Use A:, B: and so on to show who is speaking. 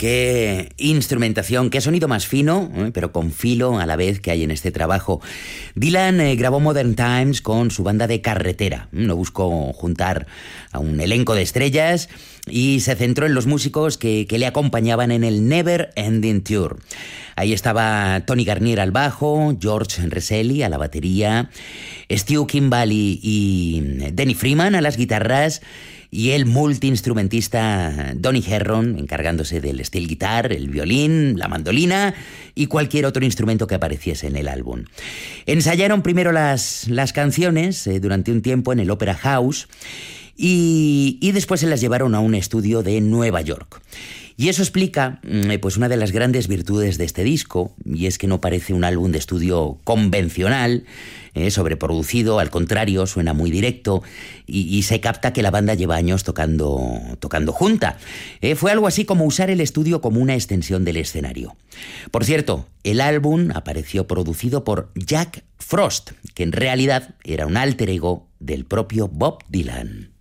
A: Qué instrumentación, qué sonido más fino, pero con filo a la vez que hay en este trabajo. Dylan grabó Modern Times con su banda de carretera. No buscó juntar a un elenco de estrellas y se centró en los músicos que le acompañaban en el Never Ending Tour. Ahí estaba Tony Garnier al bajo, George Reselli a la batería, Stu Kimball y Denny Freeman a las guitarras, y el multiinstrumentista Donny Herron encargándose del steel guitar, el violín, la mandolina y cualquier otro instrumento que apareciese en el álbum. Ensayaron primero las canciones durante un tiempo en el Opera House y después se las llevaron a un estudio de Nueva York. Y eso explica pues una de las grandes virtudes de este disco, y es que no parece un álbum de estudio convencional, sobreproducido, al contrario, suena muy directo y se capta que la banda lleva años tocando junta. Fue algo así como usar el estudio como una extensión del escenario. Por cierto, el álbum apareció producido por Jack Frost, que en realidad era un alter ego del propio Bob Dylan.